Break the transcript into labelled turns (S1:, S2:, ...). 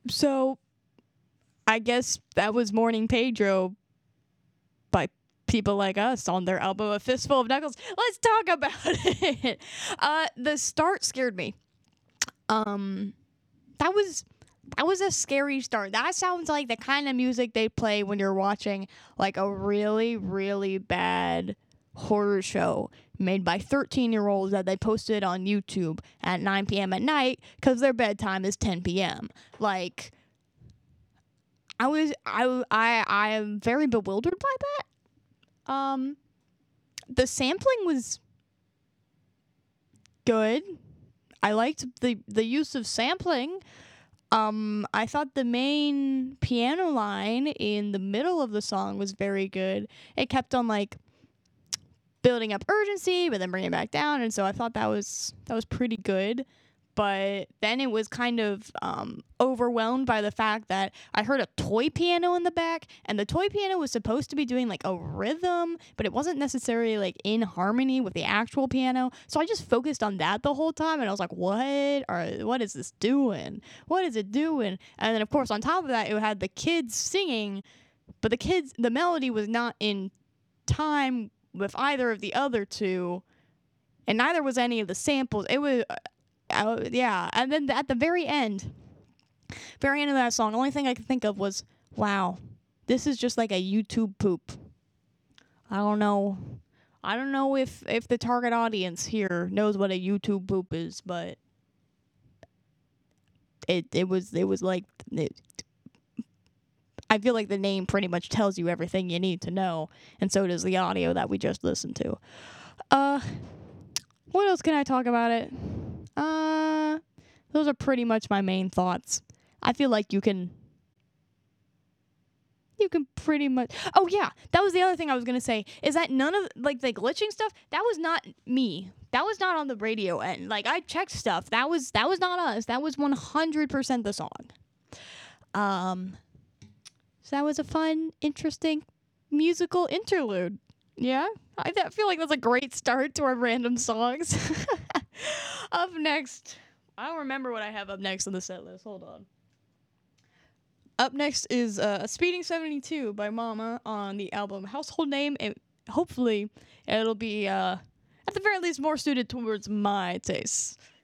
S1: So I guess that was Morning Pedro by people like us on their album A Fistful of Knuckles. Let's talk about it. The start scared me. That was a scary start. That sounds like the kind of music they play when you're watching like a really, really bad horror show made by 13-year-olds that they posted on YouTube at 9 p.m. at night because their bedtime is 10 p.m. Like, I am very bewildered by that. The sampling was good. I liked the use of sampling. I thought the main piano line in the middle of the song was very good. It kept on like building up urgency, but then bringing it back down, and so I thought that was pretty good. But then it was kind of overwhelmed by the fact that I heard a toy piano in the back, and the toy piano was supposed to be doing like a rhythm, but it wasn't necessarily like in harmony with the actual piano. So I just focused on that the whole time, and I was like, what is this doing? What is it doing? And then of course on top of that, it had the kids singing, but the melody was not in time with either of the other two, and neither was any of the samples. It was yeah, and then at the very end of that song, the only thing I could think of was, wow, this is just like a YouTube poop. I don't know if the target audience here knows what a YouTube poop is, but it was like I feel like the name pretty much tells you everything you need to know, and so does the audio that we just listened to. What else can I talk about it? Those are pretty much my main thoughts. I feel like you can pretty much. Oh yeah, that was the other thing I was gonna say. Is that none of like the glitching stuff? That was not me. That was not on the radio end. Like I checked stuff. That was not us. That was 100% the song. So that was a fun, interesting musical interlude. Yeah, I feel like that's a great start to our random songs. Up next, I don't remember what I have up next on the set list. Hold on. Up next is Speeding 72 by Mama on the album Household Name. Hopefully, it'll be, at the very least, more suited towards my tastes.